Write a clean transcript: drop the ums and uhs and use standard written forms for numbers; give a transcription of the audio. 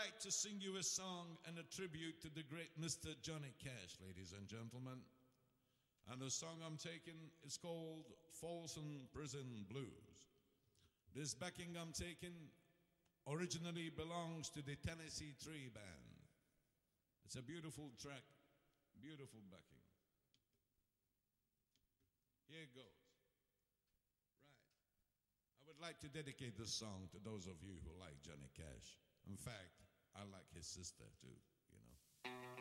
like to sing you a song and a tribute to the great Mr. Johnny Cash, ladies and gentlemen. And the song I'm taking is called Folsom Prison Blues. This backing I'm taking originally belongs to the Tennessee Tree Band. It's a beautiful track, beautiful backing. Here it goes. Right. I would like to dedicate this song to those of you who like Johnny Cash. In fact, I like his sister too, you know.